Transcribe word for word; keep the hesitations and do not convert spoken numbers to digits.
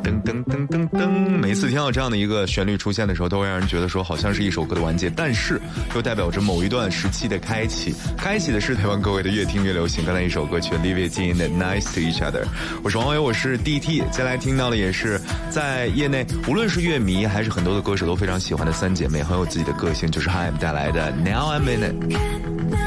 噔噔噔噔噔，每次听到这样的一个旋律出现的时候，都会让人觉得说好像是一首歌的完结，但是又代表着某一段时期的开启。开启的是台湾各位的越听越流行，刚才一首歌曲 Leave It In 的 Nice to Each Other。我是王伟，我是 D T。接下来听到的也是在业内无论是乐迷还是很多的歌手都非常喜欢的三姐妹，很有自己的个性，就是 H I M 带来的 Now I'm In It。